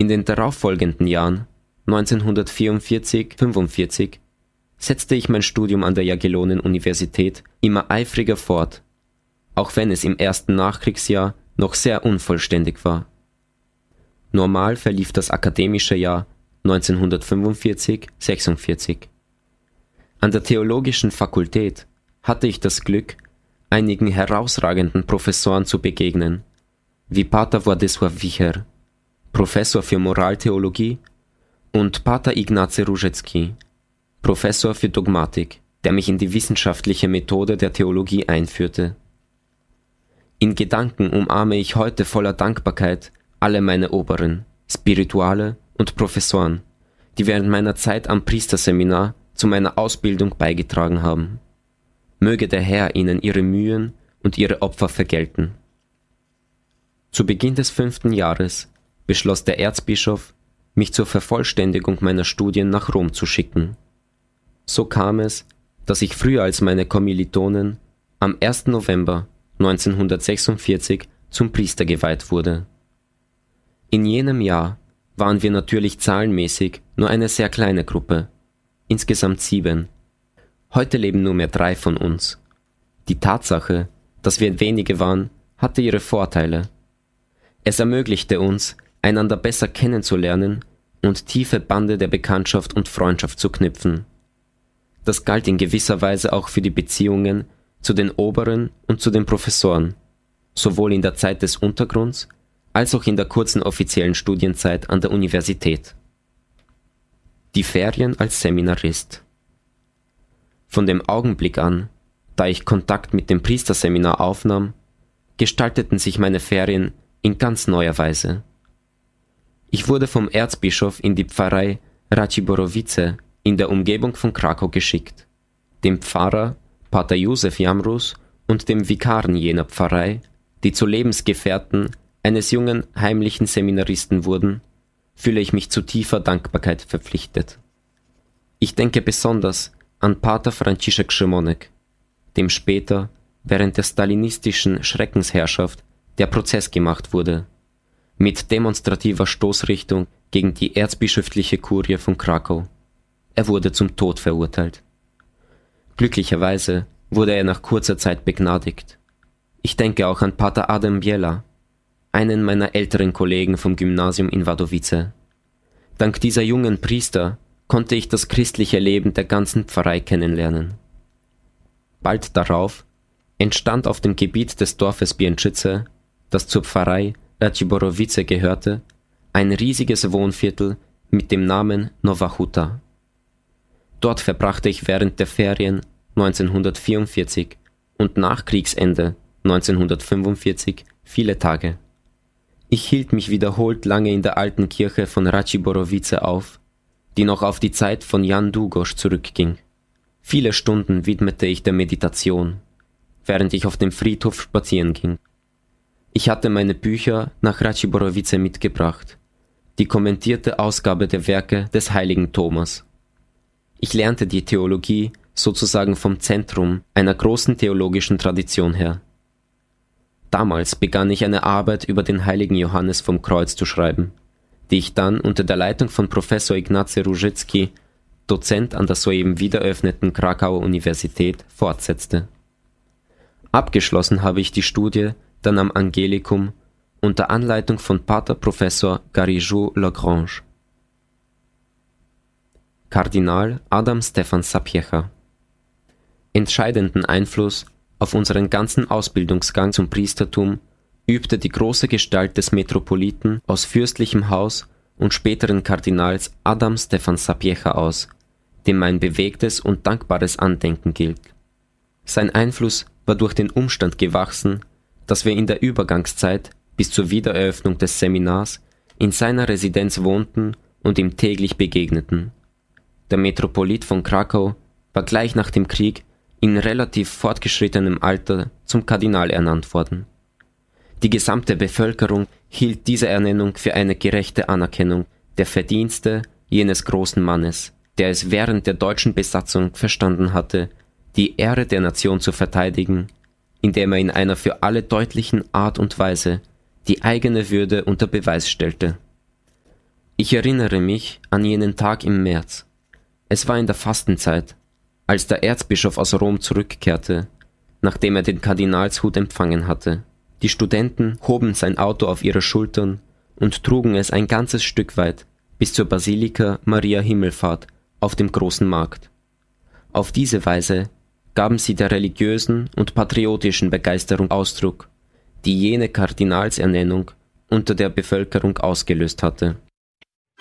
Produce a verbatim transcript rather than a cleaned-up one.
In den darauffolgenden Jahren, neunzehnhundertvierundvierzig bis fünfundvierzig, setzte ich mein Studium an der Jagiellonen-Universität immer eifriger fort, auch wenn es im ersten Nachkriegsjahr noch sehr unvollständig war. Normal verlief das akademische Jahr neunzehnhundertfünfundvierzig bis sechsundvierzig. An der Theologischen Fakultät hatte ich das Glück, einigen herausragenden Professoren zu begegnen, wie Pater Władysław Wicher, Professor für Moraltheologie, und Pater Ignacy Różecki, Professor für Dogmatik, der mich in die wissenschaftliche Methode der Theologie einführte. In Gedanken umarme ich heute voller Dankbarkeit alle meine Oberen, Spirituale und Professoren, die während meiner Zeit am Priesterseminar zu meiner Ausbildung beigetragen haben. Möge der Herr ihnen ihre Mühen und ihre Opfer vergelten. Zu Beginn des fünften Jahres beschloss der Erzbischof, mich zur Vervollständigung meiner Studien nach Rom zu schicken. So kam es, dass ich früher als meine Kommilitonen am ersten November neunzehnhundertsechsundvierzig zum Priester geweiht wurde. In jenem Jahr waren wir natürlich zahlenmäßig nur eine sehr kleine Gruppe, insgesamt sieben. Heute leben nur mehr drei von uns. Die Tatsache, dass wir wenige waren, hatte ihre Vorteile. Es ermöglichte uns, einander besser kennenzulernen und tiefe Bande der Bekanntschaft und Freundschaft zu knüpfen. Das galt in gewisser Weise auch für die Beziehungen zu den Oberen und zu den Professoren, sowohl in der Zeit des Untergrunds als auch in der kurzen offiziellen Studienzeit an der Universität. Die Ferien als Seminarist. Von dem Augenblick an, da ich Kontakt mit dem Priesterseminar aufnahm, gestalteten sich meine Ferien in ganz neuer Weise. Ich wurde vom Erzbischof in die Pfarrei Raciborowice in der Umgebung von Krakau geschickt. Dem Pfarrer, Pater Józef Jamrus, und dem Vikaren jener Pfarrei, die zu Lebensgefährten eines jungen heimlichen Seminaristen wurden, fühle ich mich zu tiefer Dankbarkeit verpflichtet. Ich denke besonders an Pater Franciszek Szymonek, dem später während der stalinistischen Schreckensherrschaft der Prozess gemacht wurde, mit demonstrativer Stoßrichtung gegen die erzbischöfliche Kurie von Krakau. Er wurde zum Tod verurteilt. Glücklicherweise wurde er nach kurzer Zeit begnadigt. Ich denke auch an Pater Adam Biela, einen meiner älteren Kollegen vom Gymnasium in Wadowice. Dank dieser jungen Priester konnte ich das christliche Leben der ganzen Pfarrei kennenlernen. Bald darauf entstand auf dem Gebiet des Dorfes Bięczyce, das zur Pfarrei Raciborowice gehörte, ein riesiges Wohnviertel mit dem Namen Nowa Huta. Dort verbrachte ich während der Ferien neunzehnhundertvierundvierzig und nach Kriegsende neunzehnhundertfünfundvierzig viele Tage. Ich hielt mich wiederholt lange in der alten Kirche von Raciborowice auf, die noch auf die Zeit von Jan Długosz zurückging. Viele Stunden widmete ich der Meditation, während ich auf dem Friedhof spazieren ging. Ich hatte meine Bücher nach Raciborowice mitgebracht, die kommentierte Ausgabe der Werke des heiligen Thomas. Ich lernte die Theologie sozusagen vom Zentrum einer großen theologischen Tradition her. Damals begann ich eine Arbeit über den heiligen Johannes vom Kreuz zu schreiben, die ich dann unter der Leitung von Professor Ignacy Różecki, Dozent an der soeben wiedereröffneten Krakauer Universität, fortsetzte. Abgeschlossen habe ich die Studie dann am Angelikum unter Anleitung von Pater Professor Garrigou-Lagrange. Kardinal Adam Stefan Sapiecha. Entscheidenden Einfluss auf unseren ganzen Ausbildungsgang zum Priestertum übte die große Gestalt des Metropoliten aus fürstlichem Haus und späteren Kardinals Adam Stefan Sapiecha aus, dem mein bewegtes und dankbares Andenken gilt. Sein Einfluss war durch den Umstand gewachsen, dass wir in der Übergangszeit bis zur Wiedereröffnung des Seminars in seiner Residenz wohnten und ihm täglich begegneten. Der Metropolit von Krakau war gleich nach dem Krieg in relativ fortgeschrittenem Alter zum Kardinal ernannt worden. Die gesamte Bevölkerung hielt diese Ernennung für eine gerechte Anerkennung der Verdienste jenes großen Mannes, der es während der deutschen Besatzung verstanden hatte, die Ehre der Nation zu verteidigen, indem er in einer für alle deutlichen Art und Weise die eigene Würde unter Beweis stellte. Ich erinnere mich an jenen Tag im März. Es war in der Fastenzeit, als der Erzbischof aus Rom zurückkehrte, nachdem er den Kardinalshut empfangen hatte. Die Studenten hoben sein Auto auf ihre Schultern und trugen es ein ganzes Stück weit bis zur Basilika Maria Himmelfahrt auf dem großen Markt. Auf diese Weise gaben sie der religiösen und patriotischen Begeisterung Ausdruck, die jene Kardinalsernennung unter der Bevölkerung ausgelöst hatte.